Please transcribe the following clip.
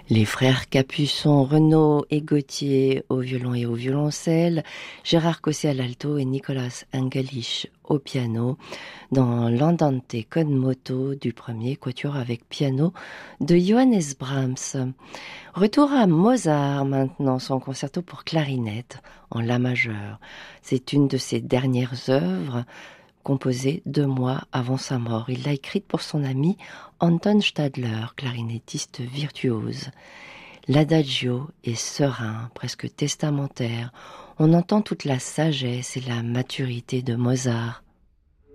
Les frères Capuçon, Renaud et Gauthier au violon et au violoncelle, Gérard Cosset à l'alto et Nicolas Engelich au piano, dans l'Andante con moto du premier quatuor avec piano de Johannes Brahms. Retour à Mozart maintenant, son concerto pour clarinette en la majeur. C'est une de ses dernières œuvres, composée 2 mois avant sa mort. Il l'a écrite pour son ami Anton Stadler, clarinettiste virtuose. L'adagio est serein, presque testamentaire. On entend toute la sagesse et la maturité de Mozart.